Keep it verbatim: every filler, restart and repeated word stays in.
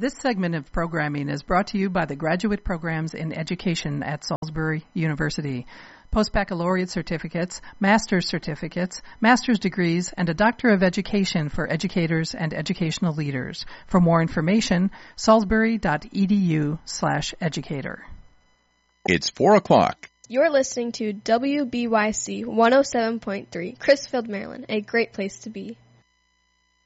This segment of programming is brought to you by the Graduate Programs in Education at Salisbury University. Post-baccalaureate certificates, master's certificates, master's degrees, and a Doctor of Education for educators and educational leaders. For more information, salisbury.edu slash educator. It's four o'clock. You're listening to W B Y C one oh seven point three, Crisfield, Maryland, a great place to be.